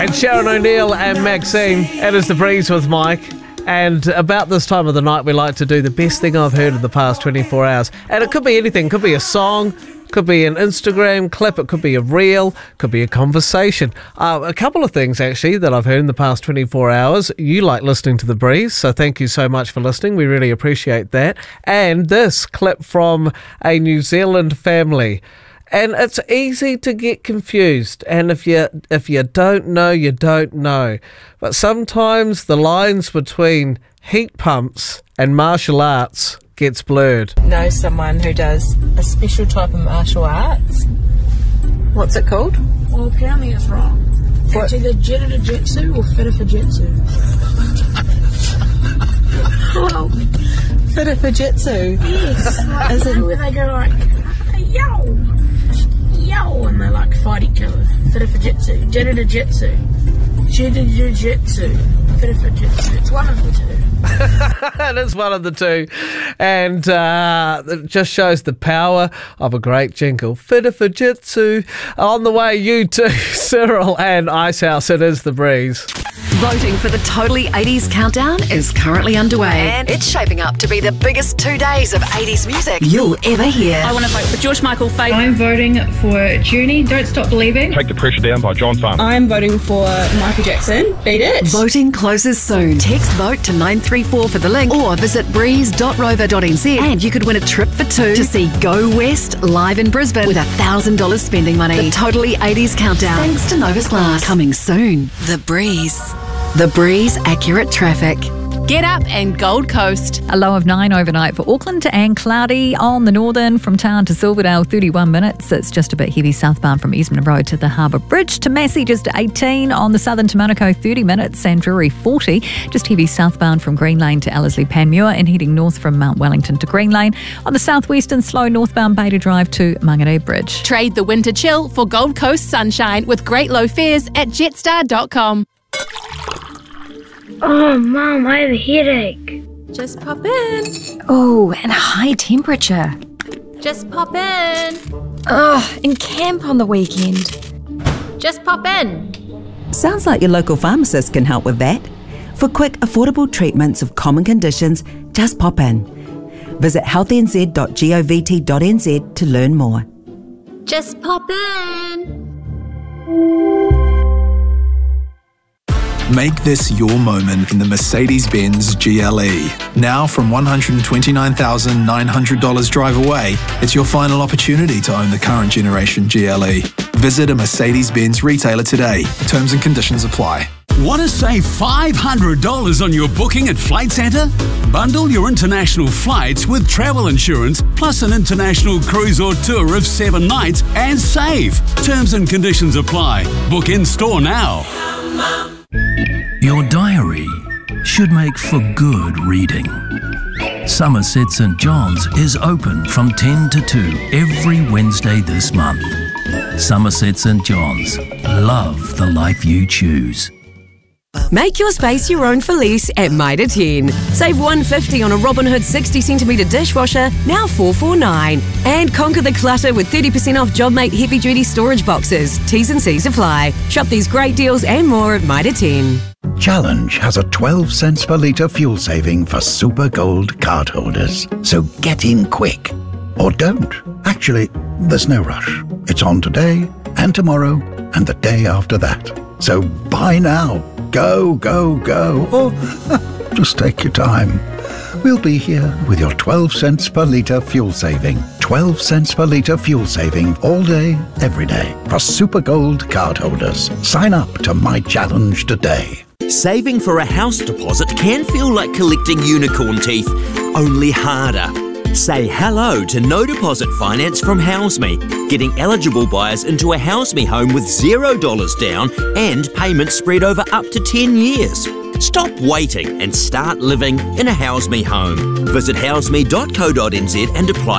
And Sharon O'Neill and Maxine. It is The Breeze with Mike. And about this time of the night, we like to do the best thing I've heard in the past 24 hours. And it could be anything. It could be a song, could be an Instagram clip, it could be a reel, could be a conversation. A couple of things, actually, that I've heard in the past 24 hours. You like listening to The Breeze, so thank you so much for listening. We really appreciate that. And this clip from a New Zealand family. And it's easy to get confused. And if you don't know, you don't know. But sometimes the lines between heat pumps and martial arts gets blurred. Know someone who does a special type of martial arts. What's it called? Well, apparently it's wrong. What? It's either Jitsu or Fujitsu. Oh, Fujitsu. Yes. Is it where they go like, yo, yo, and they like fight each other. Fujitsu, Jiu-Jitsu, Jiu-Jitsu, Fujitsu. It's one of the two. It is one of the two. And it just shows the power of a great jingle. Fujitsu. On the way, you too, Cyril and Icehouse. It is The Breeze. Voting for the Totally 80s Countdown is currently underway, and it's shaping up to be the biggest 2 days of 80s music you'll ever hear. I want to vote for George Michael, Faith. I'm voting for Junie, Don't Stop Believing. Take the Pressure Down by John Farnham. I'm voting for Michael Jackson, Beat It. Voting closes soon. Text VOTE to 934 for the link or visit breeze.rover.nz and you could win a trip for two to see Go West live in Brisbane with $1,000 spending money. The Totally 80s Countdown, thanks to Novus Glass. Coming soon. The Breeze. The Breeze Accurate Traffic. Get up and Gold Coast. A low of 9 overnight for Auckland and cloudy on the northern from town to Silverdale, 31 minutes. It's just a bit heavy southbound from Eastman Road to the Harbour Bridge. To Massey, just 18 on the southern to Manukau, 30 minutes. And Drury, 40. Just heavy southbound from Green Lane to Ellerslie Panmure and heading north from Mount Wellington to Green Lane. On the southwestern, slow northbound Beta Drive to Mangere Bridge. Trade the winter chill for Gold Coast sunshine with great low fares at jetstar.com. Oh, Mum, I have a headache. Just pop in. Oh, and high temperature. Just pop in. Oh, and camp on the weekend. Just pop in. Sounds like your local pharmacist can help with that. For quick, affordable treatments of common conditions, just pop in. Visit healthnz.govt.nz to learn more. Just pop in. Make this your moment in the Mercedes-Benz GLE. Now from $129,900 drive away, it's your final opportunity to own the current generation GLE. Visit a Mercedes-Benz retailer today. Terms and conditions apply. Want to save $500 on your booking at Flight Centre? Bundle your international flights with travel insurance plus an international cruise or tour of 7 nights and save. Terms and conditions apply. Book in store now. Your diary should make for good reading. Somerset St John's is open from 10 to 2 every Wednesday this month. Somerset St John's. Love the life you choose. Make your space your own for lease at Mitre 10. Save $150 on a Robinhood 60cm dishwasher, now $449. And conquer the clutter with 30% off JobMate heavy-duty storage boxes. T's and C's apply. Shop these great deals and more at Mitre 10. Challenge has a 12 cents per litre fuel saving for Super Gold cardholders. So get in quick. Or don't. Actually, there's no rush. It's on today and tomorrow and the day after that. So buy now. Go, go, go. Or just take your time. We'll be here with your 12 cents per litre fuel saving. 12 cents per litre fuel saving all day, every day for Super Gold cardholders. Sign up to My Challenge today. Saving for a house deposit can feel like collecting unicorn teeth, only harder. Say hello to no deposit finance from HouseMe, getting eligible buyers into a HouseMe home with $0 down and payments spread over up to 10 years. Stop waiting and start living in a HouseMe home. Visit houseme.co.nz and apply